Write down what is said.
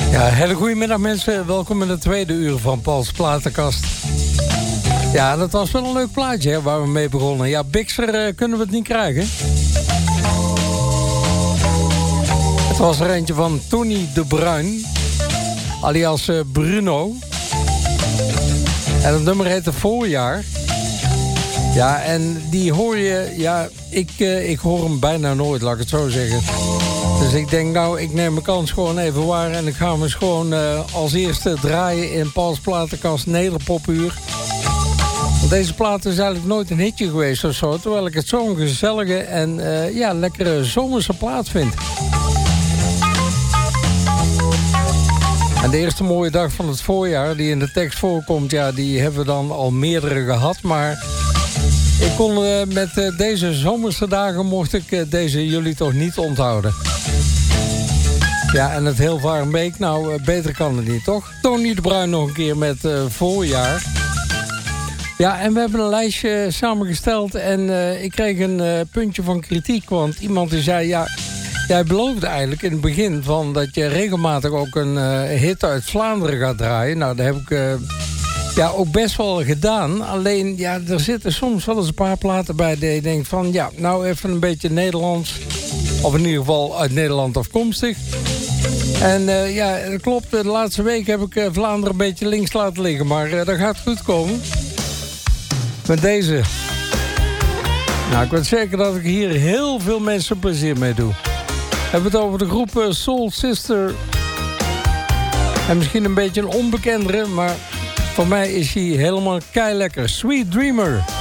Ja, hele goedemiddag mensen. Welkom in het tweede uur van Pauls Platenkast. Ja, dat was wel een leuk plaatje hè, waar we mee begonnen. Ja, Bixer kunnen we het niet krijgen. Het was er eentje van Tony de Bruin, alias Bruno. En het nummer heette Voorjaar. Ja, en die hoor je... Ja, ik hoor hem bijna nooit, laat ik het zo zeggen. Dus ik denk, nou, ik neem mijn kans gewoon even waar... en ik ga hem eens gewoon als eerste draaien in Pauls Platenkast Nederpopuur. Want deze plaat is eigenlijk nooit een hitje geweest of zo... terwijl ik het zo'n gezellige en ja, lekkere zomerse plaat vind. En de eerste mooie dag van het voorjaar die in de tekst voorkomt... ja, die hebben we dan al meerdere gehad, maar... ik kon met deze zomerse dagen mocht ik deze jullie toch niet onthouden. Ja, en het Hilvarenbeek, nou, beter kan het niet, toch? Tony de Bruin nog een keer met Voorjaar. Ja, en we hebben een lijstje samengesteld en ik kreeg een puntje van kritiek. Want iemand die zei, ja, jij beloofde eigenlijk in het begin van dat je regelmatig ook een hit uit Vlaanderen gaat draaien. Nou, dat heb ik... ja, ook best wel gedaan. Alleen, ja, er zitten soms wel eens een paar platen bij... die je denkt van, ja, nou even een beetje Nederlands. Of in ieder geval uit Nederland afkomstig. En ja, dat klopt. De laatste week heb ik Vlaanderen een beetje links laten liggen. Maar dat gaat goed komen. Met deze. Nou, ik weet zeker dat ik hier heel veel mensen plezier mee doe. We hebben het over de groep Soul Sister. En misschien een beetje een onbekendere, maar... voor mij is hij helemaal keilekker. Sweet Dreamer.